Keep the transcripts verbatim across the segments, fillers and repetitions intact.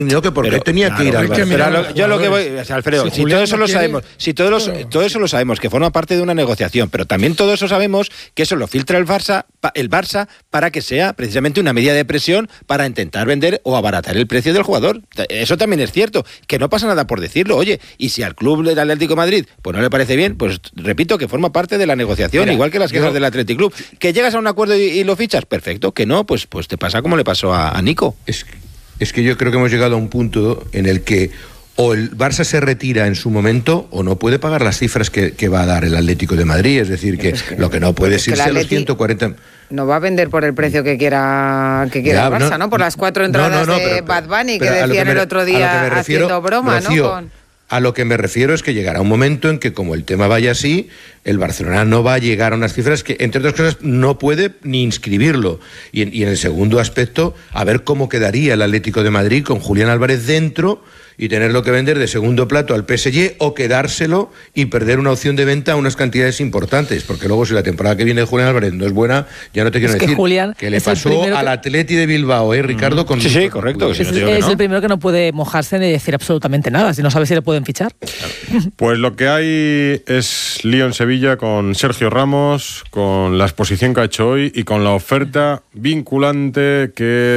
No, que porque pero, tenía claro, que ir al Barça. Pero lo, yo lo que voy, o sea, Alfredo, si, si todo eso no lo quiere, sabemos, si todo, los, pero... todo eso lo sabemos, que forma parte de una negociación, pero también todo eso sabemos que eso lo filtra el Barça, el Barça para que sea precisamente una medida de presión para intentar vender o abaratar el precio del jugador. Eso también es cierto, que no pasa nada por decirlo. Oye, y si al club del Atlético de Madrid pues no le parece bien, pues repito que forma parte de la negociación, Mira, igual que las quejas yo... del Athletic Club. Que llegas a un acuerdo y, y lo fichas, perfecto, que no, pues, pues te pasa como le pasó a, a Nico. Es que... Es que yo creo que hemos llegado a un punto en el que o el Barça se retira en su momento o no puede pagar las cifras que, que va a dar el Atlético de Madrid. Es decir, que, es que lo que no puede es irse a los ciento cuarenta... No va a vender por el precio que quiera que quiera ya, el Barça, ¿no? ¿no? Por las cuatro entradas no, no, no, de pero, Bad Bunny pero, que decían me, el otro día refiero, haciendo broma, Rocío, ¿no? Con... A lo que me refiero es que llegará un momento en que, como el tema vaya así, el Barcelona no va a llegar a unas cifras que, entre otras cosas, no puede ni inscribirlo. Y en, y en el segundo aspecto, a ver cómo quedaría el Atlético de Madrid con Julián Álvarez dentro y tenerlo que vender de segundo plato al P S G o quedárselo y perder una opción de venta a unas cantidades importantes. Porque luego, si la temporada que viene de Julián Álvarez no es buena, ya no te quiero es decir que, Julián que le pasó al que... Atleti de Bilbao, ¿eh, Ricardo? Con... Sí, sí, correcto. Si es no es no. el primero que no puede mojarse ni decir absolutamente nada, si no sabe si le pueden fichar. Pues lo que hay es lío en Sevilla con Sergio Ramos, con la exposición que ha hecho hoy y con la oferta vinculante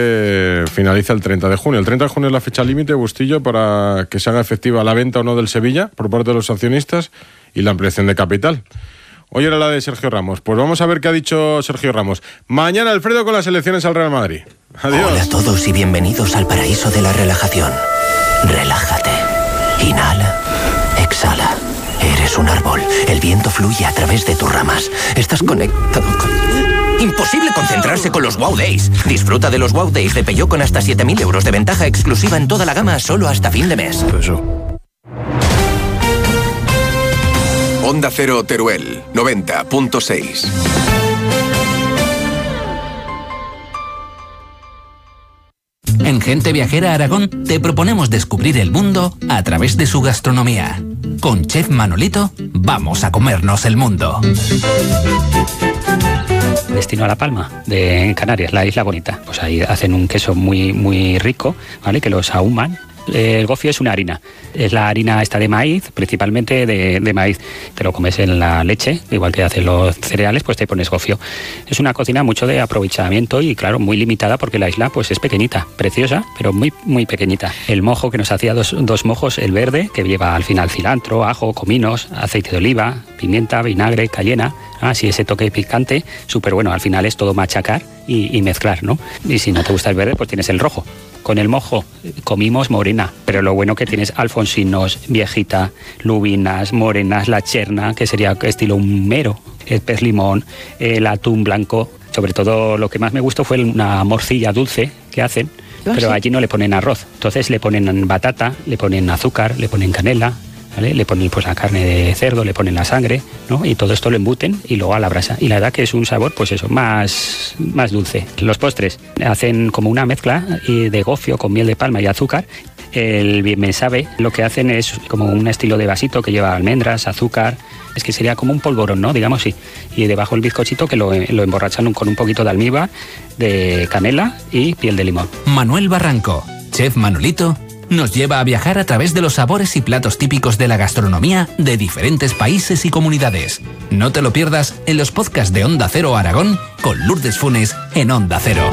que finaliza el treinta de junio. El treinta de junio es la fecha límite, Bustillo, para que se haga efectiva la venta o no del Sevilla por parte de los accionistas y la ampliación de capital. Hoy era la de Sergio Ramos. Pues vamos a ver qué ha dicho Sergio Ramos. Mañana, Alfredo, con las elecciones al Real Madrid. Adiós. Hola a todos y bienvenidos al paraíso de la relajación. Relájate. Inhala. Exhala. Eres un árbol. El viento fluye a través de tus ramas. Estás conectado con... Imposible concentrarse con los Wow Days. Disfruta de los Wow Days de Peugeot con hasta siete mil euros de ventaja exclusiva en toda la gama solo hasta fin de mes. Eso. Onda Cero Teruel, noventa punto seis. En Gente Viajera Aragón te proponemos descubrir el mundo a través de su gastronomía. Con Chef Manolito, vamos a comernos el mundo. Destino a La Palma, de Canarias, la isla bonita. Pues ahí hacen un queso muy, muy rico, ¿vale? Que los ahuman. El gofio es una harina, es la harina esta de maíz, principalmente de, de maíz. Te lo comes en la leche, igual que hacen los cereales, pues te pones gofio. Es una cocina mucho de aprovechamiento y claro, muy limitada porque la isla pues es pequeñita, preciosa, pero muy, muy pequeñita. El mojo que nos hacía dos, dos mojos, el verde, que lleva al final cilantro, ajo, cominos, aceite de oliva, pimienta, vinagre, cayena, así ese toque picante, súper bueno. Al final es todo machacar y, y mezclar, ¿no? Y si no te gusta el verde, pues tienes el rojo. Con el mojo comimos morena, pero lo bueno que tienes alfonsinos, viejita, lubinas, morenas, la cherna, que sería estilo un mero, el pez limón, el atún blanco. Sobre todo lo que más me gustó fue una morcilla dulce que hacen, pero allí no le ponen arroz. Entonces le ponen batata, le ponen azúcar, le ponen canela, ¿vale? Le ponen pues la carne de cerdo, le ponen la sangre, ¿no? Y todo esto lo embuten y luego a la brasa. Y la verdad que es un sabor, pues eso, más, más dulce. Los postres hacen como una mezcla de gofio con miel de palma y azúcar. El bien me sabe, lo que hacen es como un estilo de vasito que lleva almendras, azúcar. Es que sería como un polvorón, ¿no? Digamos sí. Y debajo el bizcochito que lo, lo emborrachan con un poquito de almíbar, de canela y piel de limón. Manuel Barranco, Chef Manolito, nos lleva a viajar a través de los sabores y platos típicos de la gastronomía de diferentes países y comunidades. No te lo pierdas en los podcasts de Onda Cero Aragón con Lourdes Funes en Onda Cero.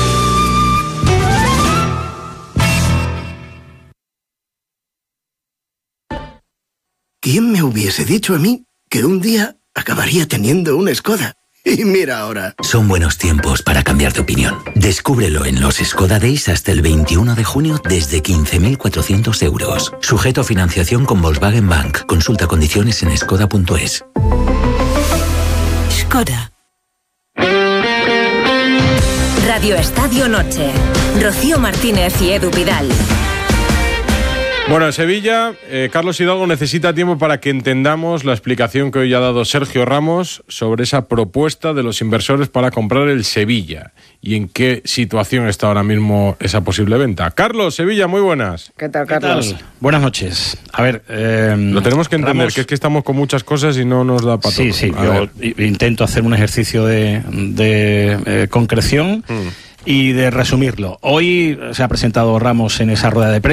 ¿Quién me hubiese dicho a mí que un día acabaría teniendo una Skoda? Y mira ahora. Son buenos tiempos para cambiar de opinión. Descúbrelo en los Skoda Days hasta el veintiuno de junio desde quince mil cuatrocientos euros. Sujeto a financiación con Volkswagen Bank. Consulta condiciones en skoda punto es. Skoda. Radio Estadio Noche. Rocío Martínez y Edu Vidal. Bueno, en Sevilla, eh, Carlos Hidalgo necesita tiempo para que entendamos la explicación que hoy ha dado Sergio Ramos sobre esa propuesta de los inversores para comprar el Sevilla y en qué situación está ahora mismo esa posible venta. Carlos, Sevilla, muy buenas. ¿Qué tal, Carlos? ¿Qué tal? Buenas noches. A ver, eh, lo tenemos que entender, Ramos... que es que estamos con muchas cosas y no nos da para todo. Sí, sí, A yo ver. intento hacer un ejercicio de, de eh, concreción. Mm. y de resumirlo. Hoy se ha presentado Ramos en esa rueda de prensa.